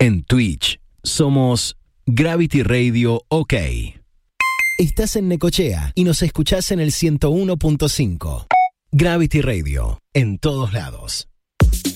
En Twitch somos Gravity Radio OK. Estás en Necochea y nos escuchás en el 101.5. Gravity Radio, en todos lados.